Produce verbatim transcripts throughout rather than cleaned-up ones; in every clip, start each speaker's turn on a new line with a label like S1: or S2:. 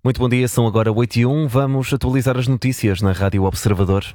S1: Muito bom dia, são agora oito e um. Vamos atualizar as notícias na Rádio Observador.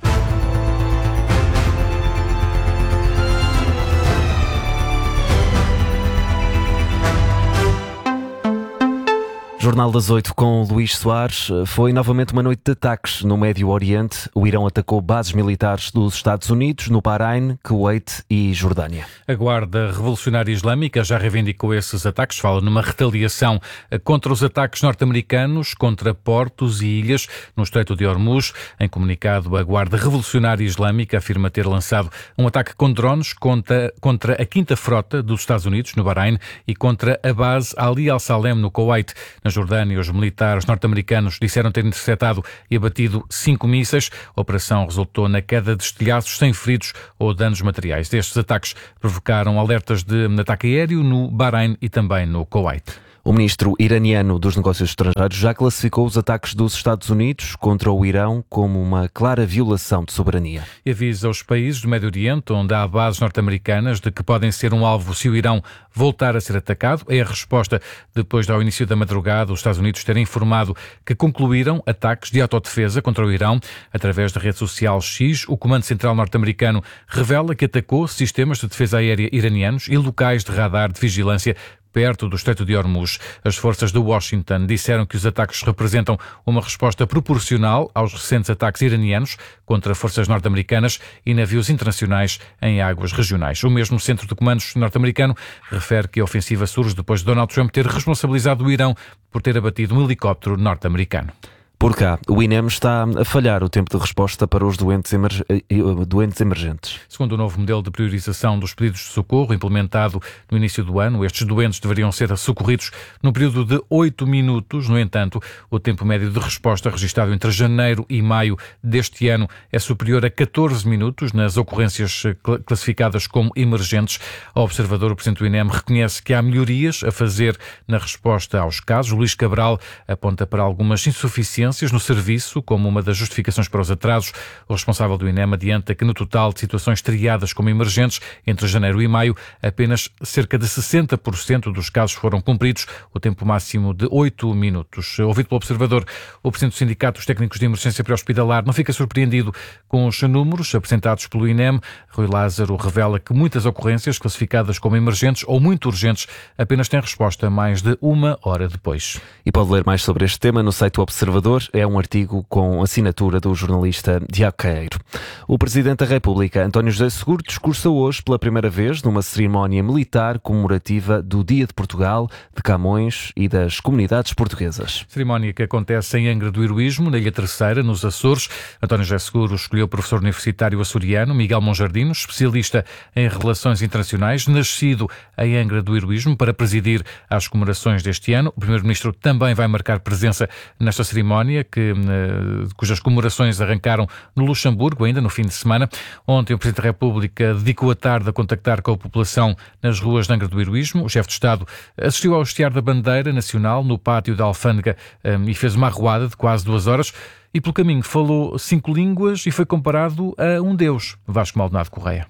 S1: Jornal das oito com Luís Soares. Foi novamente uma noite de ataques no Médio Oriente. O Irão atacou bases militares dos Estados Unidos no Bahrein, Kuwait e Jordânia.
S2: A Guarda Revolucionária Islâmica já reivindicou esses ataques. Fala numa retaliação contra os ataques norte-americanos contra portos e ilhas no Estreito de Hormuz. Em comunicado, a Guarda Revolucionária Islâmica afirma ter lançado um ataque com drones contra, contra a Quinta Frota dos Estados Unidos no Bahrein e contra a base Ali Al-Salem no Kuwait. Na Jordânia, os militares norte-americanos disseram ter interceptado e abatido cinco mísseis. A operação resultou na queda de estilhaços sem feridos ou danos materiais. Estes ataques provocaram alertas de ataque aéreo no Bahrein e também no Kuwait.
S1: O ministro iraniano dos Negócios Estrangeiros já classificou os ataques dos Estados Unidos contra o Irão como uma clara violação de soberania.
S2: E avisa os países do Médio Oriente, onde há bases norte-americanas, de que podem ser um alvo se o Irão voltar a ser atacado. É a resposta depois do início da madrugada, os Estados Unidos terem informado que concluíram ataques de autodefesa contra o Irão. Através da rede social X, o Comando Central norte-americano revela que atacou sistemas de defesa aérea iranianos e locais de radar de vigilância perto do Estreito de Hormuz. As forças de Washington disseram que os ataques representam uma resposta proporcional aos recentes ataques iranianos contra forças norte-americanas e navios internacionais em águas regionais. O mesmo centro de comandos norte-americano refere que a ofensiva surge depois de Donald Trump ter responsabilizado o Irão por ter abatido um helicóptero norte-americano.
S1: Por cá, o I N E M está a falhar o tempo de resposta para os doentes, emer... doentes emergentes.
S2: Segundo o novo modelo de priorização dos pedidos de socorro implementado no início do ano, estes doentes deveriam ser socorridos num período de oito minutos. No entanto, o tempo médio de resposta registrado entre janeiro e maio deste ano é superior a catorze minutos nas ocorrências classificadas como emergentes. Ao observador, o presidente do I N E M reconhece que há melhorias a fazer na resposta aos casos. Luís Cabral aponta para algumas insuficiências no serviço, como uma das justificações para os atrasos. O responsável do I N E M adianta que no total de situações triadas como emergentes entre janeiro e maio, apenas cerca de sessenta por cento dos casos foram cumpridos, o tempo máximo de oito minutos. Ouvido pelo observador, o presidente do Sindicato dos Técnicos de Emergência Pré-Hospitalar não fica surpreendido com os números apresentados pelo I N E M. Rui Lázaro revela que muitas ocorrências classificadas como emergentes ou muito urgentes apenas têm resposta mais de uma hora depois.
S1: E pode ler mais sobre este tema no site do Observador. É um artigo com assinatura do jornalista Tiago Caeiro. O Presidente da República, António José Seguro, discursou hoje pela primeira vez numa cerimónia militar comemorativa do Dia de Portugal, de Camões e das comunidades portuguesas.
S2: Cerimónia que acontece em Angra do Heroísmo, na Ilha Terceira, nos Açores. António José Seguro escolheu o professor universitário açoriano Miguel Monjardino, especialista em relações internacionais, nascido em Angra do Heroísmo, para presidir as comemorações deste ano. O Primeiro-Ministro também vai marcar presença nesta cerimónia, Que, cujas comemorações arrancaram no Luxemburgo, ainda no fim de semana. Ontem o Presidente da República dedicou a tarde a contactar com a população nas ruas de Angra do Heroísmo. O chefe de Estado assistiu ao hastear da bandeira nacional no pátio da Alfândega um, e fez uma arruada de quase duas horas. E pelo caminho falou cinco línguas e foi comparado a um deus, Vasco Maldonado Correia.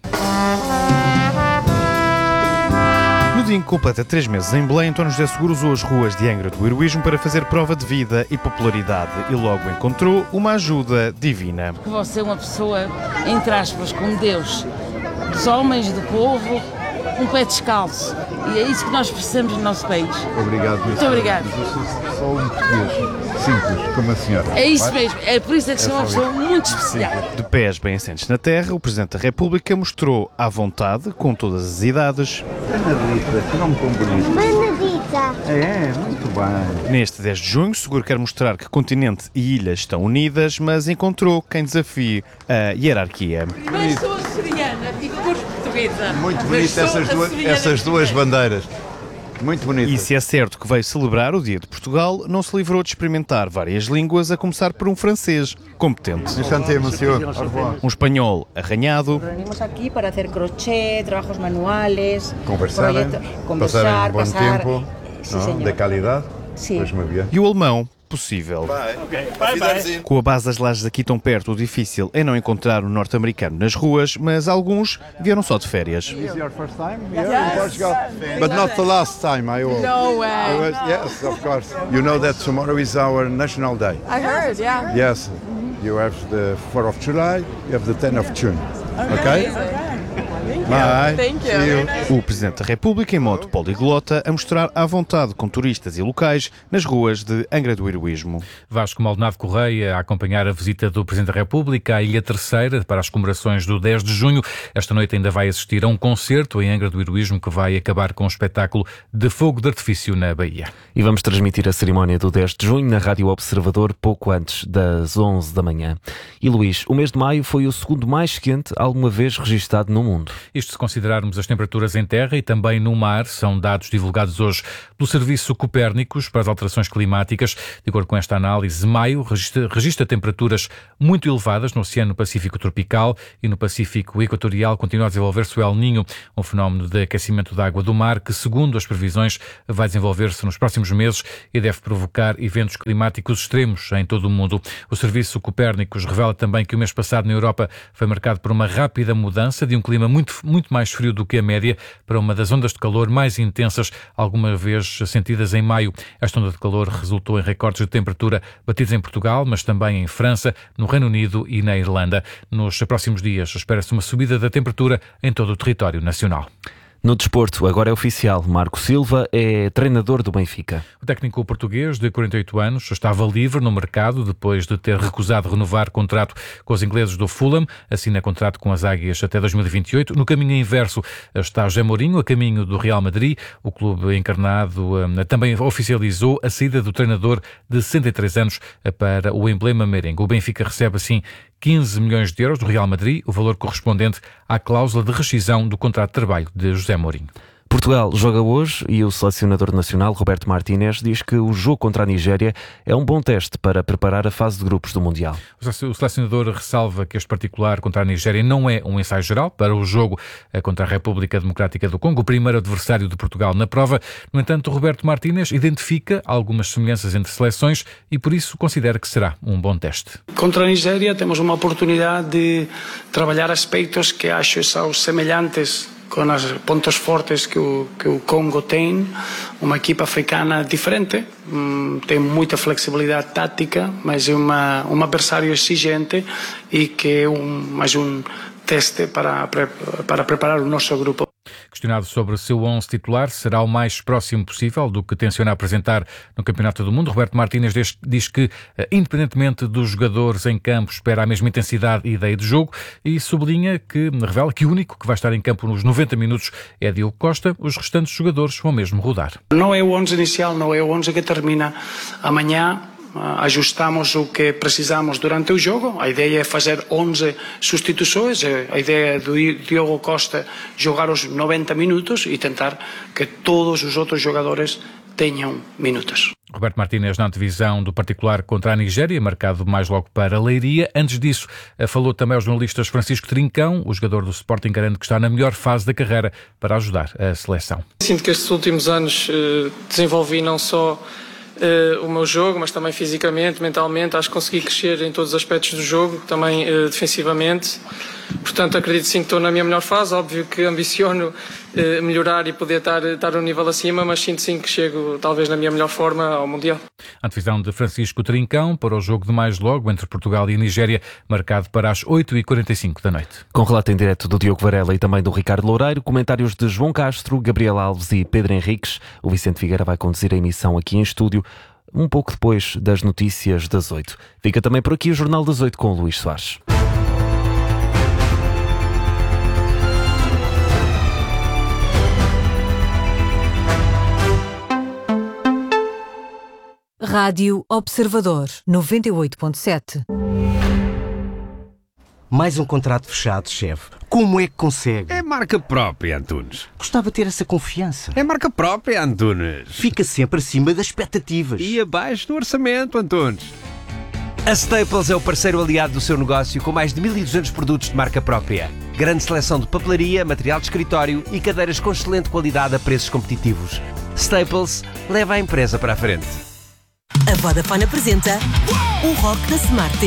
S3: No dia em que completa três meses em Belém, António José Seguro usou as ruas de Angra do Heroísmo para fazer prova de vida e popularidade e logo encontrou uma ajuda divina.
S4: Você é uma pessoa, entre aspas, como Deus, dos homens, do povo, um pé descalço. E é isso que nós precisamos no nosso país.
S5: Obrigado.
S4: Muito obrigado.
S5: Eu sou só um português, simples, como a senhora.
S4: É isso mesmo, é por isso é que sou uma pessoa muito especial.
S3: De pés bem assentes na terra, o Presidente da República mostrou à vontade, com todas as idades.
S5: Benedita, que nome tão bonito.
S6: Benedita.
S5: É, muito bem.
S3: Neste dez de junho, Seguro quer mostrar que continente e ilha estão unidas, mas encontrou quem desafie a hierarquia.
S4: Mas sou açoriana e cor portuguesa.
S5: Muito bonito essas duas, essas duas bandeiras. Muito bonito.
S3: E se é certo que veio celebrar o Dia de Portugal, não se livrou de experimentar várias línguas, a começar por um francês competente.
S5: Enchanté, monsieur.
S3: Um espanhol arranhado.
S7: Venimos aqui para fazer crochê, trabalhos manuais,
S5: Conversar,
S7: projeto,
S5: pasar
S7: conversar,
S5: um bom
S7: pasar,
S5: tempo,
S7: sí,
S5: não? De qualidade.
S7: Sim.
S5: Pois muito bem.
S3: E o alemão possível.
S5: Bye. Bye, bye.
S3: Com a base das lajes aqui tão perto, o difícil é não encontrar um norte-americano nas ruas, mas alguns vieram só de férias.
S5: Is your first time here in Portugal? But not the last time, I hope.
S6: No way.
S5: I was, yes, of course. You know that tomorrow is our national day.
S6: I heard, yeah.
S5: Yes. You have the fourth of July, you have the tenth of June. Okay? Bye.
S6: Thank you.
S5: See you.
S3: O Presidente da República em modo poliglota a mostrar à vontade com turistas e locais nas ruas de Angra do Heroísmo.
S2: Vasco Maldonado Correia a acompanhar a visita do Presidente da República à Ilha Terceira para as comemorações do dez de junho. Esta noite ainda vai assistir a um concerto em Angra do Heroísmo que vai acabar com um espetáculo de fogo de artifício na Bahia.
S1: E vamos transmitir a cerimónia do dez de junho na Rádio Observador pouco antes das onze da manhã. E Luís, o mês de maio foi o segundo mais quente alguma vez registado no mundo.
S2: Isto se considerarmos as temperaturas em terra e também no mar, são dados divulgados hoje pelo Serviço Copérnicos para as alterações climáticas. De acordo com esta análise, maio registra, registra temperaturas muito elevadas no Oceano Pacífico tropical e no Pacífico equatorial continua a desenvolver-se o El Niño, um fenómeno de aquecimento da água do mar que, segundo as previsões, vai desenvolver-se nos próximos meses e deve provocar eventos climáticos extremos em todo o mundo. O Serviço Copérnicos revela também que o mês passado na Europa foi marcado por uma rápida mudança de um clima muito, muito mais frio do que a média para uma das ondas de calor mais intensas alguma vez sentidas em maio. Esta onda de calor resultou em recordes de temperatura batidos em Portugal, mas também em França, no Reino Unido e na Irlanda. Nos próximos dias espera-se uma subida da temperatura em todo o território nacional.
S1: No desporto, agora é oficial, Marco Silva é treinador do Benfica.
S2: O técnico português de quarenta e oito anos estava livre no mercado depois de ter recusado renovar contrato com os ingleses do Fulham, assina contrato com as Águias até dois mil e vinte e oito. No caminho inverso está José Mourinho, a caminho do Real Madrid. O clube encarnado um, também oficializou a saída do treinador de sessenta e três anos para o emblema merengue. O Benfica recebe assim quinze milhões de euros do Real Madrid, o valor correspondente à cláusula de rescisão do contrato de trabalho de José Mourinho.
S1: Portugal joga hoje e o selecionador nacional, Roberto Martínez, diz que o jogo contra a Nigéria é um bom teste para preparar a fase de grupos do Mundial.
S2: O selecionador ressalva que este particular contra a Nigéria não é um ensaio geral para o jogo contra a República Democrática do Congo, o primeiro adversário de Portugal na prova. No entanto, Roberto Martínez identifica algumas semelhanças entre seleções e por isso considera que será um bom teste.
S8: Contra a Nigéria temos uma oportunidade de trabalhar aspectos que acho são semelhantes com os pontos fortes que o, que o Congo tem, uma equipa africana diferente, hum, tem muita flexibilidade tática, mas é uma, um adversário exigente e que é um, mais um teste para, para preparar o nosso grupo.
S2: Questionado sobre o seu onze titular, será o mais próximo possível do que tenciona apresentar no Campeonato do Mundo. Roberto Martínez diz que, independentemente dos jogadores em campo, espera a mesma intensidade e ideia de jogo e sublinha que, revela que o único que vai estar em campo nos noventa minutos é Diogo Costa, os restantes jogadores vão mesmo rodar.
S8: Não é o onze inicial, não é o onze que termina amanhã. Ajustamos o que precisamos durante o jogo. A ideia é fazer onze substituições. A ideia é do Diogo Costa jogar os noventa minutos e tentar que todos os outros jogadores tenham minutos.
S2: Roberto Martínez na antevisão do particular contra a Nigéria, marcado mais logo para Leiria. Antes disso, falou também aos jornalistas Francisco Trincão, o jogador do Sporting, garante que está na melhor fase da carreira para ajudar a seleção.
S9: Sinto que estes últimos anos eh, desenvolvi não só Uh, o meu jogo, mas também fisicamente, mentalmente, acho que consegui crescer em todos os aspectos do jogo, também uh, defensivamente. Portanto, acredito sim que estou na minha melhor fase. Óbvio que ambiciono uh, melhorar e poder estar, estar um nível acima, mas sinto sim que chego talvez na minha melhor forma ao Mundial.
S2: A antevisão de Francisco Trincão para o jogo de mais logo entre Portugal e a Nigéria, marcado para as oito e quarenta e cinco da noite.
S1: Com relato em direto do Diogo Varela e também do Ricardo Loureiro, comentários de João Castro, Gabriel Alves e Pedro Henriques. O Vicente Figueira vai conduzir a emissão aqui em estúdio, um pouco depois das notícias das oito. Fica também por aqui o Jornal das oito com o Luís Soares.
S10: Rádio Observador, noventa e oito ponto sete.
S11: Mais um contrato fechado, chefe. Como é que consegue?
S12: É marca própria, Antunes.
S11: Gostava de ter essa confiança.
S12: É marca própria, Antunes.
S11: Fica sempre acima das expectativas.
S12: E abaixo do orçamento, Antunes.
S13: A Staples é o parceiro aliado do seu negócio com mais de mil e duzentos produtos de marca própria. Grande seleção de papelaria, material de escritório e cadeiras com excelente qualidade a preços competitivos. Staples leva a empresa para a frente.
S6: A Vodafone apresenta o Rock da Smart T V.